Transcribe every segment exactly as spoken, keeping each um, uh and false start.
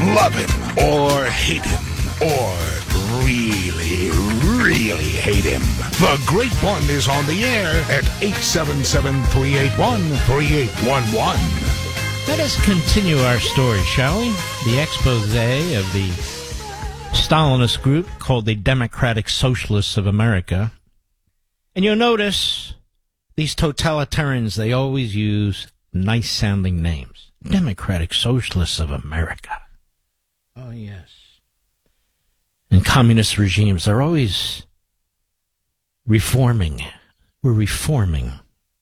Love him or hate him or really, really hate him. The Great One is on the air at eight seven seven, three eight one, three eight one one. Let us continue our story, shall we? The expose of the Stalinist group called the Democratic Socialists of America. And you'll notice these totalitarians, they always use nice-sounding names. Democratic Socialists of America. Oh, yes. And communist regimes are always reforming. We're reforming.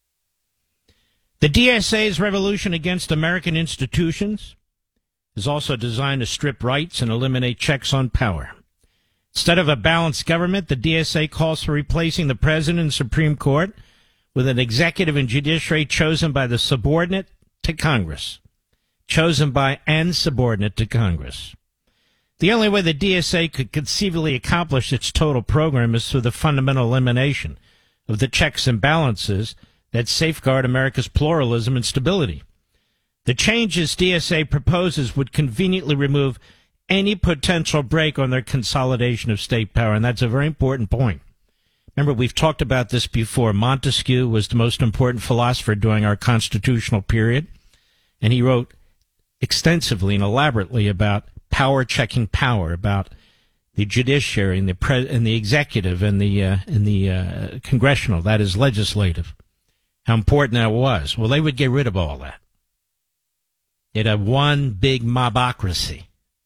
The D S A's revolution against American institutions is also designed to strip rights and eliminate checks on power. Instead of a balanced government, the D S A calls for replacing the President and Supreme Court with an executive and judiciary chosen by the subordinate to Congress. Chosen by and subordinate to Congress. The only way the D S A could conceivably accomplish its total program is through the fundamental elimination of the checks and balances that safeguard America's pluralism and stability. The changes D S A proposes would conveniently remove any potential break on their consolidation of state power, and that's a very important point. Remember, we've talked about this before. Montesquieu was the most important philosopher during our constitutional period, and he wrote extensively and elaborately about power checking power, about the judiciary and the pre- and the executive and the uh, and the uh, congressional, that is legislative. How important that was. Well, they would get rid of all that. It had one big mobocracy.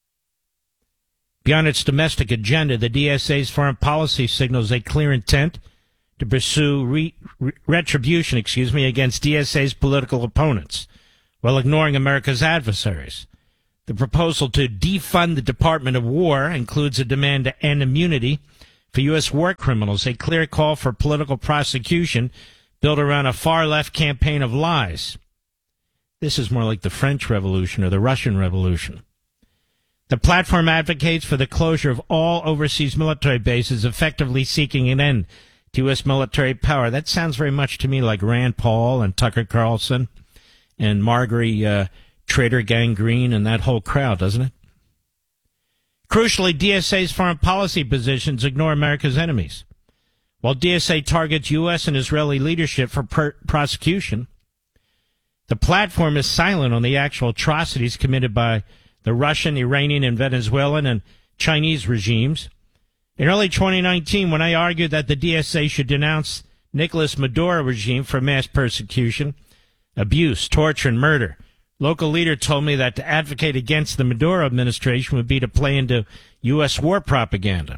Beyond its domestic agenda, the D S A's foreign policy signals a clear intent to pursue re- re- retribution, excuse me, against D S A's political opponents, while ignoring America's adversaries. The proposal to defund the Department of War includes a demand to end immunity for U S war criminals, a clear call for political prosecution built around a far-left campaign of lies. This is more like the French Revolution or the Russian Revolution. The platform advocates for the closure of all overseas military bases, effectively seeking an end to U S military power. That sounds very much to me like Rand Paul and Tucker Carlson and Marjorie uh, Trader Gang Green and that whole crowd, doesn't it? Crucially, D S A's foreign policy positions ignore America's enemies. While D S A targets U S and Israeli leadership for per- prosecution, the platform is silent on the actual atrocities committed by the Russian, Iranian, and Venezuelan and Chinese regimes. In early twenty nineteen, when I argued that the D S A should denounce Nicolas Maduro regime for mass persecution, abuse, torture, and murder, local leader told me that to advocate against the Maduro administration would be to play into U S war propaganda.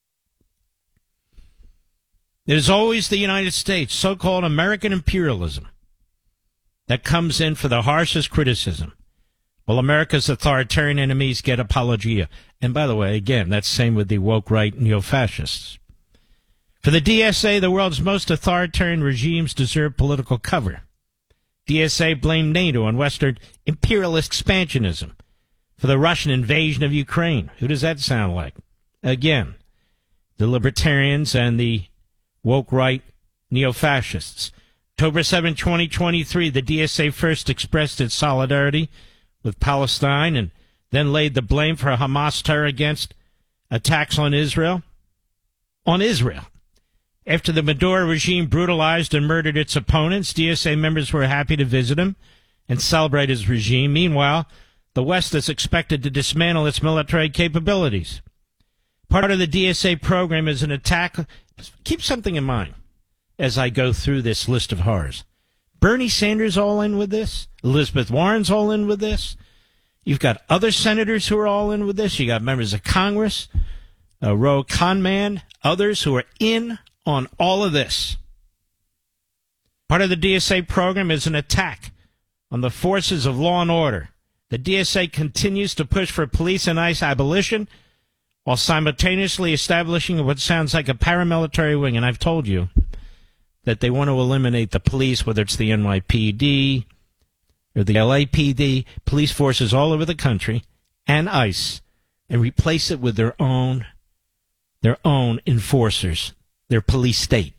It is always the United States, so-called American imperialism, that comes in for the harshest criticism, while America's authoritarian enemies get apologia. And by the way, again, that's same with the woke right neo-fascists. For the D S A, the world's most authoritarian regimes deserve political cover. D S A blamed NATO and Western imperialist expansionism for the Russian invasion of Ukraine. Who does that sound like? Again, the libertarians and the woke right neo-fascists. October seventh, twenty twenty-three, the D S A first expressed its solidarity with Palestine and then laid the blame for Hamas terror against attacks on Israel. On Israel. After the Maduro regime brutalized and murdered its opponents, D S A members were happy to visit him and celebrate his regime. Meanwhile, the West is expected to dismantle its military capabilities. Part of the D S A program is an attack. Keep something in mind as I go through this list of horrors. Bernie Sanders all in with this. Elizabeth Warren's all in with this. You've got other senators who are all in with this. You got members of Congress, uh, Ro Khanna, others who are in on all of this. Part of the D S A program is an attack on the forces of law and order. The D S A continues to push for police and ICE abolition while simultaneously establishing what sounds like a paramilitary wing. And I've told you that they want to eliminate the police, whether it's the N Y P D or the L A P D, police forces all over the country, and ICE, and replace it with their own, their own enforcers, their police state.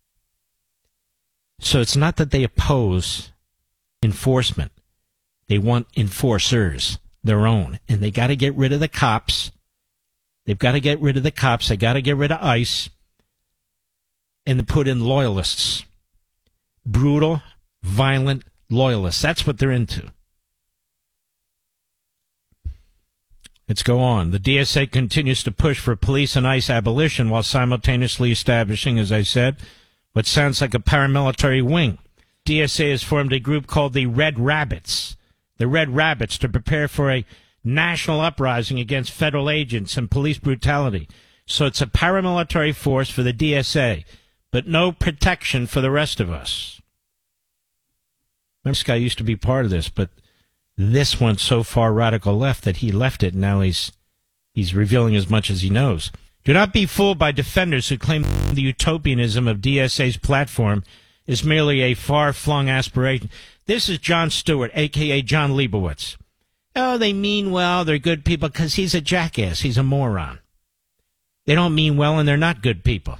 So it's not that they oppose enforcement. They want enforcers. their own. And they got to get rid of the cops. They've got to get rid of the cops. They got to get rid of ICE and put in loyalists. Brutal, violent loyalists. That's what they're into. Let's go on. The D S A continues to push for police and ICE abolition while simultaneously establishing, as I said, what sounds like a paramilitary wing. D S A has formed a group called the Red Rabbits. The Red Rabbits to prepare for a national uprising against federal agents and police brutality. So it's a paramilitary force for the D S A, but no protection for the rest of us. This guy used to be part of this, but this went so far radical left that he left it, and now he's he's revealing as much as he knows. Do not be fooled by defenders who claim the utopianism of D S A's platform is merely a far-flung aspiration. This is Jon Stewart, a k a. John Leibowitz. Oh, they mean well, they're good people, because he's a jackass, he's a moron. They don't mean well, and they're not good people.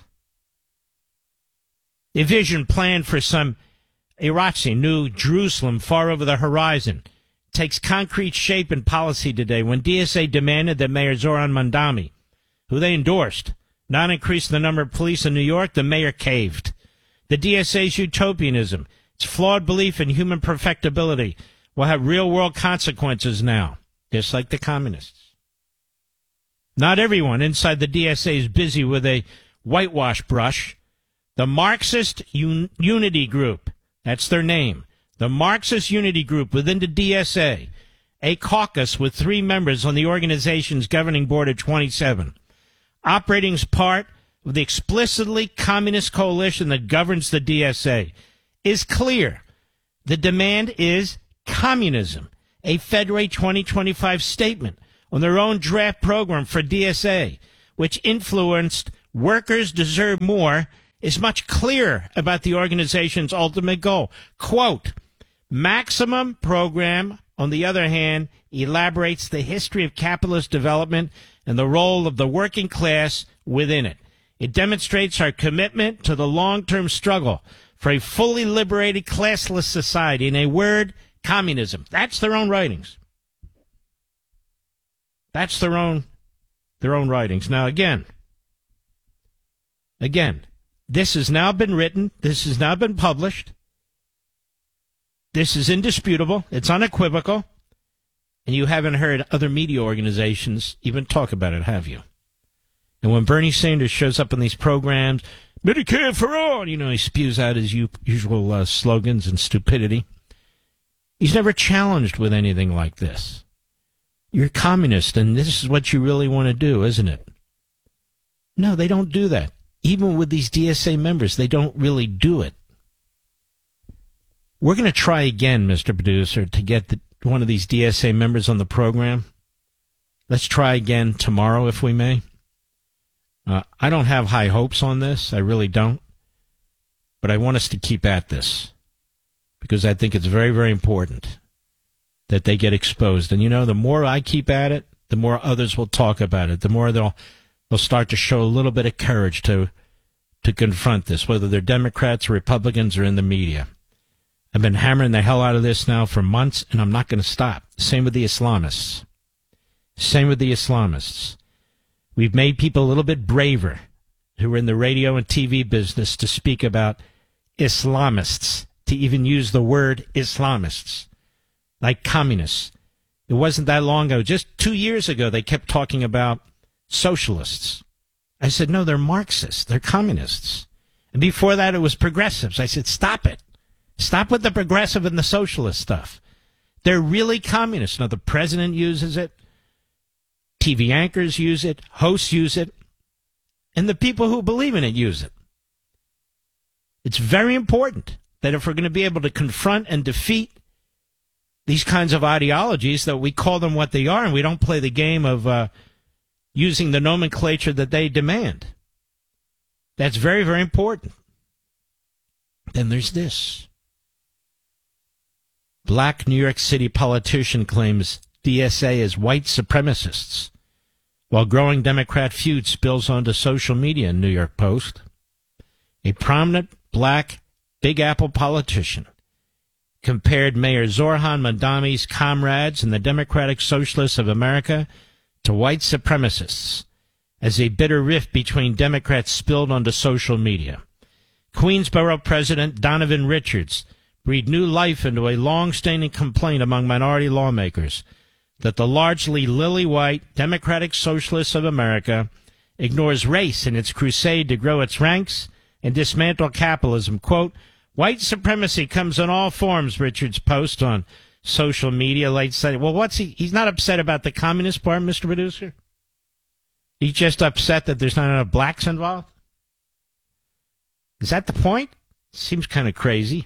A vision planned for some Eretz, New Jerusalem, far over the horizon, takes concrete shape in policy today when D S A demanded that Mayor Zoran Mandami, who they endorsed, not increase the number of police in New York. The mayor caved. The D S A's utopianism, its flawed belief in human perfectibility, will have real-world consequences now, just like the communists. Not everyone inside the D S A is busy with a whitewash brush. The Marxist Un- Unity Group, that's their name, the Marxist Unity Group within the D S A, a caucus with three members on the organization's governing board of twenty-seven, operating as part of the explicitly communist coalition that governs the D S A, is clear. The demand is communism, a February twenty twenty-five statement on their own draft program for D S A, which influenced workers deserve more, is much clearer about the organization's ultimate goal. Quote, maximum program, on the other hand, elaborates the history of capitalist development and the role of the working class within it. It demonstrates our commitment to the long-term struggle for a fully liberated classless society. In a word, communism. That's their own writings. That's their own, their own writings. Now, again, again, this has now been written. This has now been published. This is indisputable. It's unequivocal. And you haven't heard other media organizations even talk about it, have you? And when Bernie Sanders shows up in these programs, Medicare for all, you know, he spews out his u- usual uh, slogans and stupidity. He's never challenged with anything like this. You're communist, and this is what you really want to do, isn't it? No, they don't do that. Even with these D S A members, they don't really do it. We're going to try again, Mister Producer, to get the, one of these D S A members on the program. Let's try again tomorrow, if we may. Uh, I don't have high hopes on this. I really don't. But I want us to keep at this, because I think it's very, very important that they get exposed. And, you know, the more I keep at it, the more others will talk about it. The more they'll they'll start to show a little bit of courage to to confront this, whether they're Democrats or Republicans or in the media. I've been hammering the hell out of this now for months, and I'm not going to stop. Same with the Islamists. Same with the Islamists. We've made people a little bit braver who are in the radio and T V business to speak about Islamists, to even use the word Islamists, like communists. It wasn't that long ago, just two years ago, they kept talking about socialists. I said, no, they're Marxists. They're communists. And before that, it was progressives. I said, stop it. Stop with the progressive and the socialist stuff. They're really communists. Now, the president uses it. T V anchors use it. Hosts use it. And the people who believe in it use it. It's very important that if we're going to be able to confront and defeat these kinds of ideologies, that we call them what they are and we don't play the game of uh, using the nomenclature that they demand. That's very, very important. Then there's this. Black New York City politician claims D S A is white supremacists, while growing Democrat feud spills onto social media in New York Post. A prominent black Big Apple politician compared Mayor Zoran Mandami's comrades and the Democratic Socialists of America to white supremacists as a bitter rift between Democrats spilled onto social media. Queensborough President Donovan Richards breathed new life into a long-standing complaint among minority lawmakers that the largely lily-white Democratic Socialists of America ignores race in its crusade to grow its ranks and dismantle capitalism. Quote, white supremacy comes in all forms, Richards posts on social media late Sunday. Well, what's he? He's not upset about the Communist Party, Mister Producer? He's just upset that there's not enough blacks involved? Is that the point? Seems kind of crazy.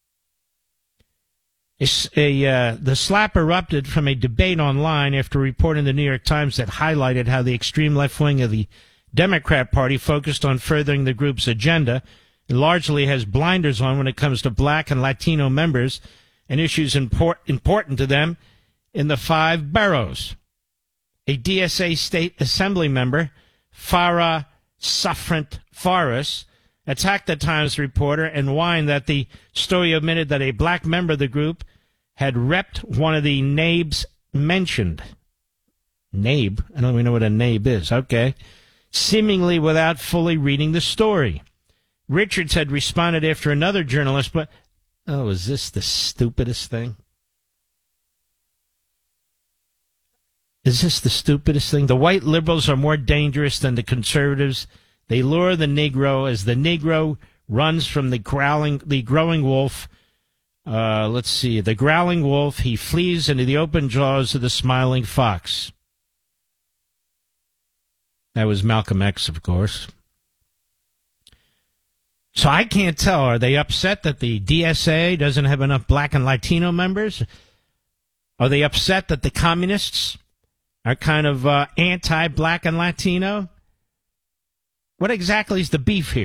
It's a, uh, the slap erupted from a debate online after reporting in the New York Times that highlighted how the extreme left wing of the Democrat Party focused on furthering the group's agenda and largely has blinders on when it comes to black and Latino members and issues import, important to them in the five boroughs. A D S A state assembly member, Farah Safrant Faris, attacked the Times reporter and whined that the story omitted that a black member of the group had repped one of the N A B Es mentioned. N A B? I don't even know what a N A B is. Okay. Seemingly without fully reading the story. Richards had responded after another journalist, but, oh, is this the stupidest thing? Is this the stupidest thing? The white liberals are more dangerous than the conservatives. They lure the Negro as the Negro runs from the growling, the growing wolf. Uh, let's see, the growling wolf. He flees into the open jaws of the smiling fox. That was Malcolm X, of course. So I can't tell. Are they upset that the D S A doesn't have enough black and Latino members? Are they upset that the communists are kind of uh, anti-black and Latino? What exactly is the beef here?